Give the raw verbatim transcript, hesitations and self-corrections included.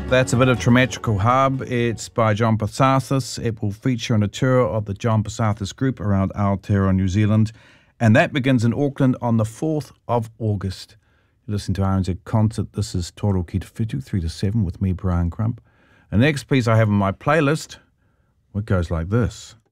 That's a bit of Trimetrical Hub. It's by John Passathis. It will feature on a tour of the John Passathis Group around Aotearoa, New Zealand. And that begins in Auckland on the fourth of August. You listen to R N Z Concert. This is Toro Ki Te Whitu, three to seven with me, Brian Crump. The next piece I have on my playlist, it goes like this.